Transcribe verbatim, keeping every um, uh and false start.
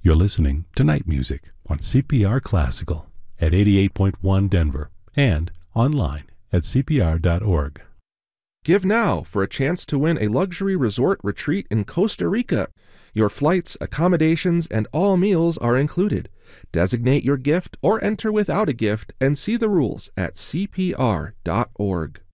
You're listening to Night Music on C P R Classical at eighty-eight point one Denver and online at C P R dot org. Give now for a chance to win a luxury resort retreat in Costa Rica. Your flights, accommodations, and all meals are included. Designate your gift or enter without a gift and see the rules at C P R dot org.